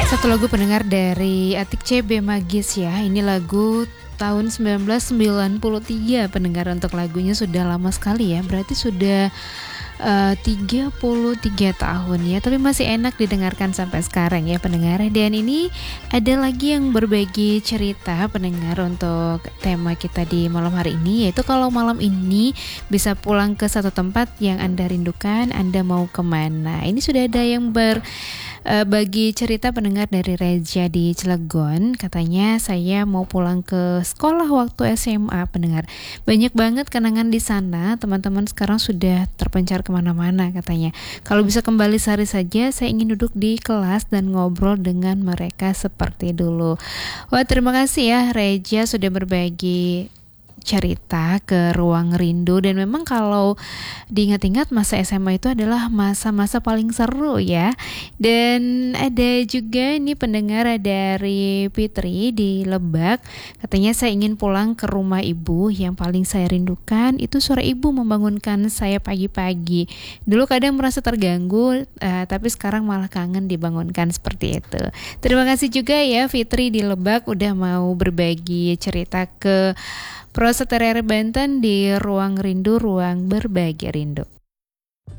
Satu lagu pendengar dari Atik CB Magis ya. Ini lagu tahun 1993 pendengar, untuk lagunya sudah lama sekali ya. Berarti sudah 33 tahun ya, tapi masih enak didengarkan sampai sekarang ya pendengar. Dan ini ada lagi yang berbagi cerita pendengar untuk tema kita di malam hari ini, yaitu kalau malam ini bisa pulang ke satu tempat yang Anda rindukan, Anda mau kemana? Ini sudah ada yang bagi cerita pendengar dari Reja di Cilegon. Katanya, saya mau pulang ke sekolah waktu SMA pendengar. Banyak banget kenangan di sana. Teman-teman sekarang sudah terpencar kemana-mana katanya. Kalau bisa kembali sehari saja, saya ingin duduk di kelas dan ngobrol dengan mereka seperti dulu. Wah, terima kasih ya Reja sudah berbagi cerita ke Ruang Rindu. Dan memang kalau diingat-ingat, masa SMA itu adalah masa-masa paling seru ya. Dan ada juga nih pendengar dari Fitri di Lebak. Katanya, saya ingin pulang ke rumah ibu. Yang paling saya rindukan itu suara ibu membangunkan saya pagi-pagi. Dulu kadang merasa terganggu, tapi sekarang malah kangen dibangunkan seperti itu. Terima kasih juga ya Fitri di Lebak udah mau berbagi cerita ke Proseteriare Banten di Ruang Rindu, ruang berbagi rindu.